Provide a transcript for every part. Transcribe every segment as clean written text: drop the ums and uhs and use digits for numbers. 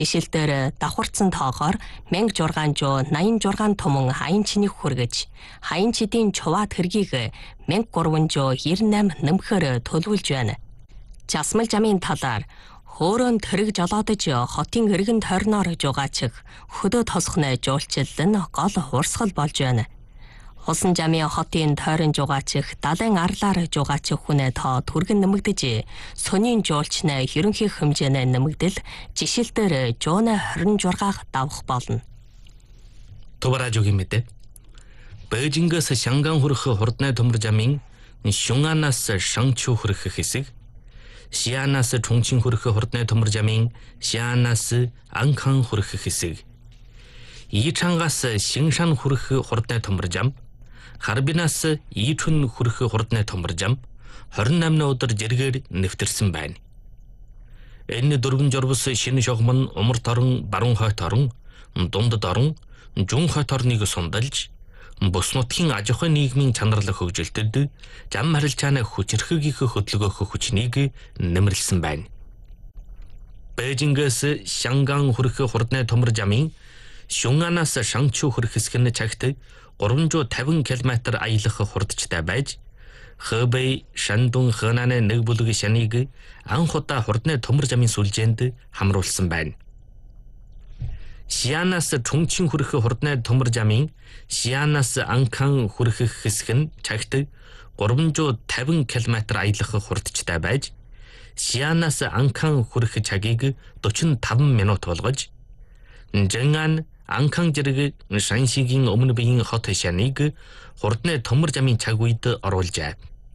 Ишилдээр давхарцсан тоогоор 1686 туман хаян чинийг хүргэж, хаян чидийн чуваад хэргийг 1398 нэмэхээр төлөвлөж байна. Часмал жамын талаар хөөрөнд тэрэг жолоодож хотын иргэн тойрноор жугаачих хөдөө тосхны жуулчлал нь гол урсгал болж байна. Усан жамын хотын тойрон жугаачих далайн арлаар жугаачих хүнээ тоо түргэн нэмэгдэж, сонийн жуулчны ерөнхий хэмжээний нэмэгдэл жишээлбэл жууны 26-г давах болно. 도바라족이 мэдээ. Бээжингээс Шанган хүрэх хурдны төмөр жамын Шунганаас Шангчу хүрэх хэсэг, Шианаас Чунчин хүрэх хурдны төмөр жамын Шианаас Анхан хүрэх хэсэг, Ичангаас Шиншан хүрэх хурдны төмөр жам, Харбинаас Ичүн хүрэх хурдны төмөр жам 28 өдөр жиргээр нэвтэрсэн байна. Энэ дөрвөн журвас шинэ шогмон умарт орон, баруун хойд орон, дундад орон, жун хойд орныг сундалж, бус нутгийн аж ахуйн нийгмийн чанарлах хөгжилтөд зам харилцааны хүчирхэгийнх хөдөлгөөх хүчнийг нэмэрлсэн байна. Бээжингээс Шанган хүрэх хурдны төмөр жамын Шунганаас Шангчу хүрэх хэсэг нь цагт 350 км аялах хурдчтай байж, Хэбэй, Шандун, Хэнаны нэг бүлэг шанийг анх удаа хурдны төмөр жамын сүлжээнд хамруулсан байна. Шианаас Чунчин хүрэх хурдны төмөр жамын Шианаас Анхан хүрэх хэсэг нь цагт 350 км аялах хурдчтай байж, Шианаас Анхан хүрэх цагийг 45 минут болгож, Жэнган Анхан зэрэг Шаншигийн өмнө биеийн хот шанийг хурдны төмөр жамын цаг үед оруулжээ.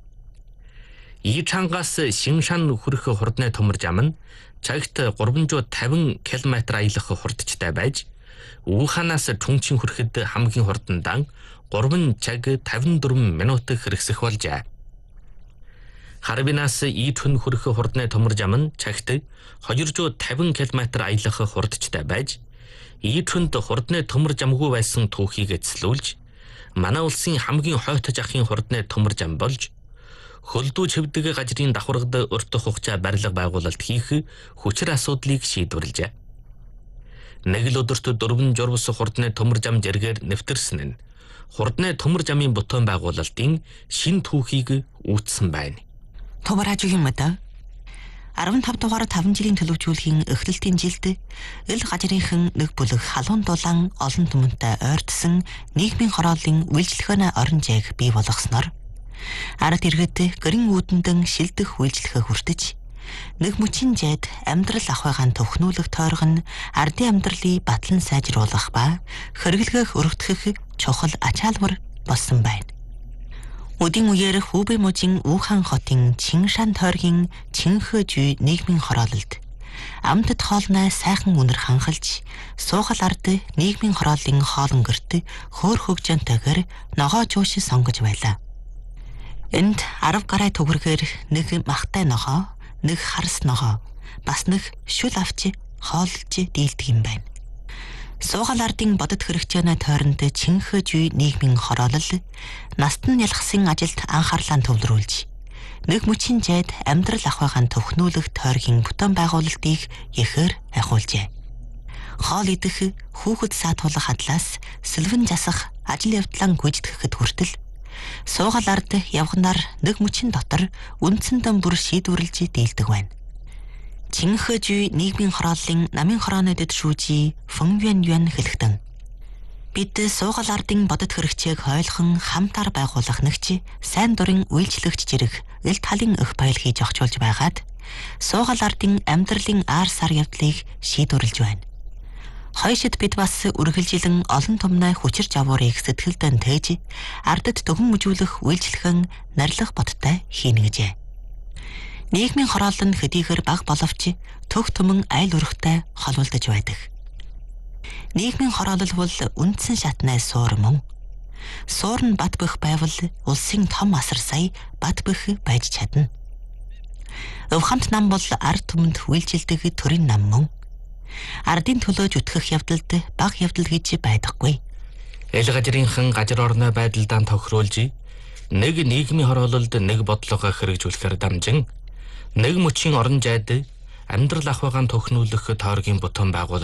Ичангаас Шиншан хүрэх хурдны төмөр жам нь цагт 350 км аялах хурдчтай байж, Уханаас Чунчин хүрэхэд хамгийн хурдандан 3 цаг 54 минут хэрэгсэх болжээ. Харбинаас Ичүн хүрэх хурдны төмөр жам нь цагт 250 км аялах хурдчтай байж, Ичүнд хурдны төмөр жамгүй байсан түүхийг эзлүүлж, манай улсын хамгийн хойтож ахын хурдны төмөр жам болж, хөлдөө чивдэг газрын давхаргад урт хугацаа барилга байгуулалт хийх хүчир асуудлыг шийдвэрлэжээ. Нэг л өдөрт 4 журвас хурдны төмөр жам жиргээр нэвтэрсэн нь хурдны төмөр жамын бутуун байгуулалтын шин түүхийг үүссэн байна. 도바라족이 мэдээ. 15 дугаар 5 жилийн төлөвжүүлэхийн эхлэлтийн жилд ил газрынхан нэг бүлэг халуун дулаан олон түмэнтэй ойртсон нийгмийн хорооллын үйлчлэхөөний орон зайг бий болгосноор ард иргэд гэрэн үүдэндэн шилдэх үйлчлэхээ хүртэж, нэг мөчийн зайд амьдрал ахуйгаан төвхнүүлэх тойрог нь ардын амьдралыг батлан сайжруулах ба хэрэглээх өргөдөх чухал ачаалбар болсон байна. Өдийн үеэр Хубэй мужийн Ухан хотын Чиншан тойргийн Чинхэжүй нийгмийн хороололд амтд хоолной сайхан үнэр ханхалж, суухал ард нийгмийн хорооллын хоолн гэрт хөөр хөгжөөнтэйгээр ногоо жууш сонгож байлаа. Энд 10 гарай төгрөгээр нэг махтай ногоо, нэг харс ногоо, бас нэг шүл авч хоолж дийлдэг юм байна. Суухал ардын бодит хэрэгцээний тойронд Чинхэжүй нийгмийн хороолол наст нь ялхсан ажилд анхаарлаа төвлөрүүлж, нэг мөчийн зайд амьдрал ахуйгаан төвхнүүлэх тойргийн бутуун байгуулалтыг ихээр ахиулжээ. Хоол идэх, хүүхэд саатуулах хадлаас сэлвэн засах ажил явдлаа гүйцэтгэхэд хүртэл суухал ард явганаар нэг мөчийн дотор үндсэндэн бүр шийдвэрлэж дийлдэг байна. Чинхэжүй нийгмийн хорооллын намын хорооны дэд шүүжи Фэнюэн хэлэхдээ бид суухал ардын бодит хэрэгцээг ойлгон хамтаар байгуулах нэгч сайн дурын үйлчлэгч зэрэг ил талын өх баял хийж огчулж байгаад суухал ардын амьдралын аар сар явдлыг шийдвэрлэж байна. Хойшид бид бас үргэлжилэн олон томной хүчирч авуурыг сэтгэлдэн тээж ардад төгөн үжүүлэх үйлчлэгэн нарилах бодтой хийнэ гэжээ. Нийгмийн хороол нь хэдийгээр бага боловч төх төмөн айл өрхтэй холуулдаж байдаг. Нийгмийн хороолол бол үндсэн шатнай суур мөн. Суур нь бат бөх байвал улсын том асар сая бат бөх байж чадна. Өвхамт нам бол ард түмэнд үйлчилдэг төрийн нам мөн. Ардын төлөөж үтгэх явдалд бага явдал гэж байдаггүй. Эл газрынхан газар орны байдалдаа тохируулж, нэг нийгмийн хороололд нэг бодлого хэрэгжүүлэхээр дамжин нэг мөчийн орон зайд амьдрал ахуйгаан төхнүүлэх тойргийн бутуун байгуулалт